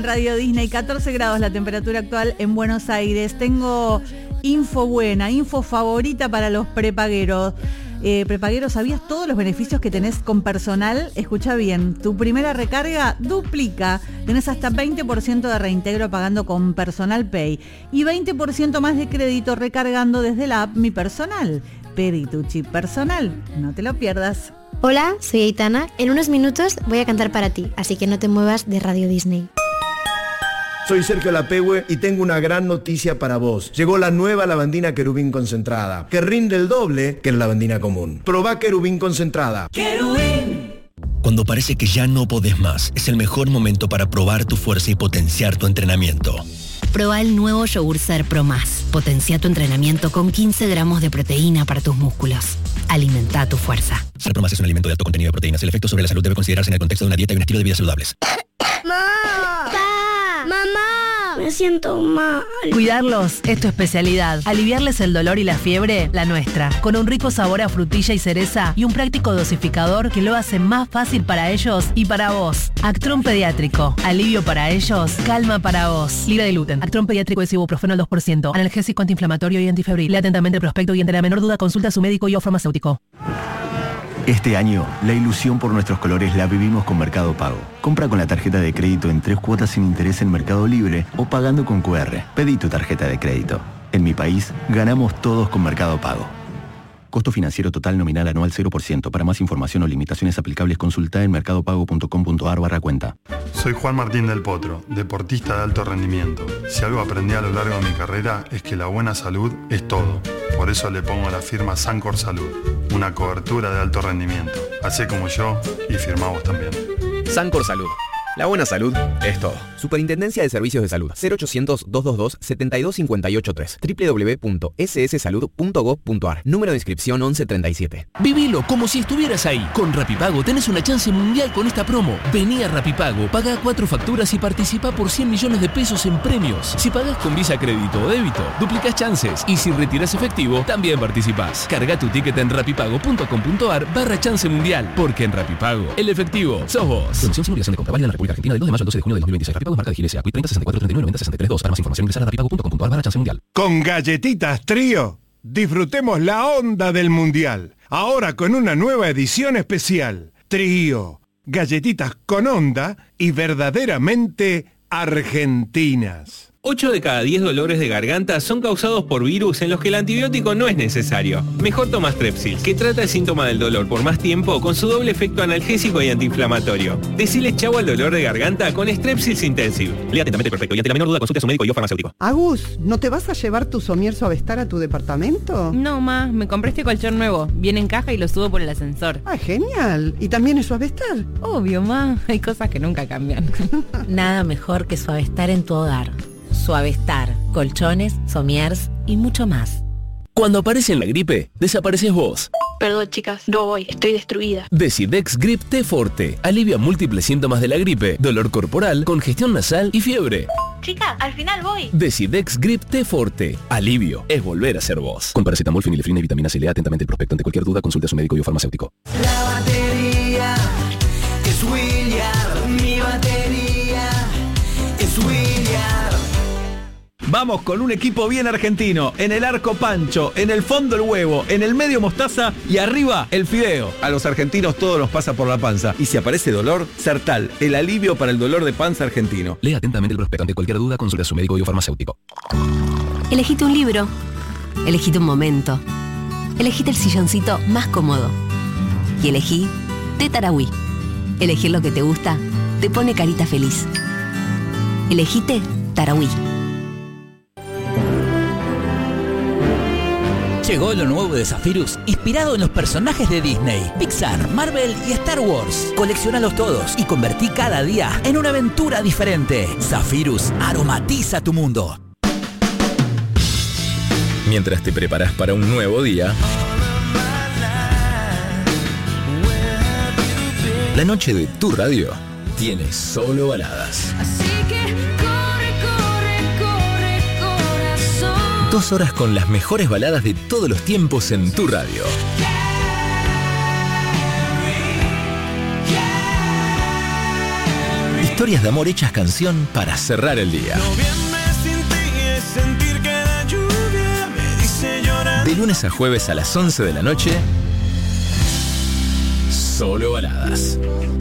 Radio Disney, 14 grados la temperatura actual en Buenos Aires. Tengo info buena, info favorita para los prepagueros. Prepagueros, ¿sabías todos los beneficios que tenés con personal? Escucha bien, tu primera recarga duplica. Tenés hasta 20% de reintegro pagando con Personal Pay y 20% más de crédito recargando desde la app Mi Personal. Pedí tu chip personal, no te lo pierdas. Hola, soy Aitana. En unos minutos voy a cantar para ti, así que no te muevas de Radio Disney. Soy Sergio Lapehue y tengo una gran noticia para vos. Llegó la nueva lavandina Querubín concentrada, que rinde el doble que la lavandina común. Probá Querubín concentrada. ¡Querubín! Cuando parece que ya no podés más, es el mejor momento para probar tu fuerza y potenciar tu entrenamiento. Probá el nuevo Yogur Ser Pro Más. Potencia tu entrenamiento con 15 gramos de proteína para tus músculos. Alimenta tu fuerza. Ser Pro Más es un alimento de alto contenido de proteínas. El efecto sobre la salud debe considerarse en el contexto de una dieta y un estilo de vida saludables. ¡Mamá! Me siento mal. Cuidarlos es tu especialidad. Aliviarles el dolor y la fiebre, la nuestra. Con un rico sabor a frutilla y cereza y un práctico dosificador que lo hace más fácil para ellos y para vos. Actron Pediátrico. Alivio para ellos, calma para vos. Libre de gluten. Actron Pediátrico es ibuprofeno al 2%. Analgésico antiinflamatorio y antifebril. Lea atentamente el prospecto y ante la menor duda consulta a su médico y o farmacéutico. Este año, la ilusión por nuestros colores la vivimos con Mercado Pago. Compra con la tarjeta de crédito en 3 cuotas sin interés en Mercado Libre o pagando con QR. Pedí tu tarjeta de crédito. En mi país, ganamos todos con Mercado Pago. Costo financiero total nominal anual 0%. Para más información o limitaciones aplicables, consulta en mercadopago.com.ar/cuenta. Soy Juan Martín del Potro, deportista de alto rendimiento. Si algo aprendí a lo largo de mi carrera es que la buena salud es todo. Por eso le pongo a la firma Sancor Salud, una cobertura de alto rendimiento. Hacé como yo y firmá vos también. Sancor Salud. La buena salud es todo. Superintendencia de Servicios de Salud. 0800-222-72583. www.sssalud.gov.ar. Número de inscripción 1137. Vivilo como si estuvieras ahí. Con Rapipago tenés una chance mundial con esta promo. Vení a Rapipago, pagá 4 facturas y participá por 100 millones de pesos en premios. Si pagás con Visa, crédito o débito, duplicás chances. Y si retirás efectivo, también participás. Carga tu ticket en rapipago.com.ar/chance mundial. Porque en Rapipago, el efectivo sos vos. Promoción sin obligación de compra. Válida en la República Argentina del 2 de mayo al 12 de junio de 2026. Rapipago es marca de GLSA. Quit 30 64 39 90 63 2. Para más información ingresar a rapipago.com.ar/chance mundial. Con Galletitas Trío, disfrutemos la onda del mundial. Ahora con una nueva edición especial. Trío, galletitas con onda y verdaderamente argentinas. 8 de cada 10 dolores de garganta son causados por virus en los que el antibiótico no es necesario. Mejor toma Strepsil, que trata el síntoma del dolor por más tiempo con su doble efecto analgésico y antiinflamatorio. Decile chau al dolor de garganta con Strepsils Intensive. Lea atentamente perfecto y ante la menor duda consulte a su médico y o farmacéutico. Agus, ¿no te vas a llevar tu somier Suavestar a tu departamento? No, ma, me compré este colchón nuevo. Viene en caja y lo subo por el ascensor. Ah, genial. ¿Y también es Suavestar? Obvio, ma. Hay cosas que nunca cambian. Nada mejor que Suavestar en tu hogar. Suavestar, colchones, somiers y mucho más. Cuando aparece en la gripe, desapareces vos. Perdón, chicas, no voy, estoy destruida. Decidex Grip T Forte alivia múltiples síntomas de la gripe, dolor corporal, congestión nasal y fiebre. Chicas, al final voy. Decidex Grip T Forte. Alivio es volver a ser vos. Con paracetamol, fenilefrina y vitamina C. Lea atentamente el prospecto. Ante cualquier duda, consulte a su médico y o farmacéutico. La batería es William. Mi batería es William. Vamos con un equipo bien argentino. En el arco Pancho, en el fondo el huevo, en el medio mostaza y arriba el fideo. A los argentinos todo nos pasa por la panza. Y si aparece dolor, Sertal, el alivio para el dolor de panza argentino. Lea atentamente el prospecto. Ante cualquier duda, consulta a su médico y o farmacéutico. Elegite un libro. Elegite un momento. Elegite el silloncito más cómodo. Y elegí Tetarawi. Elegir lo que te gusta te pone carita feliz. Elegite Tarawi. Llegó lo nuevo de Zephyrus, inspirado en los personajes de Disney, Pixar, Marvel y Star Wars. Colecciónalos todos y convertí cada día en una aventura diferente. Zephyrus aromatiza tu mundo. Mientras te preparas para un nuevo día, la noche de tu radio tiene solo baladas. Así que corre, corazón. 2 horas con las mejores baladas de todos los tiempos en tu radio. Historias de amor hechas canción para cerrar el día. De lunes a jueves a las 11 de la noche, solo baladas.